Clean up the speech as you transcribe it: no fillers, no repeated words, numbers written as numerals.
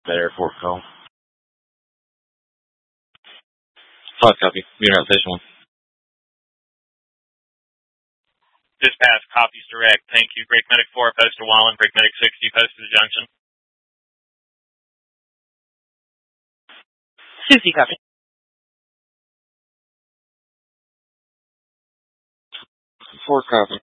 That airport call. 5 copy. Unit out station 1. Dispatch, copies direct. Thank you. Great Medic 4, post to Wallen. Great Medic 60, post to the junction. Susie, copy. 4 copy.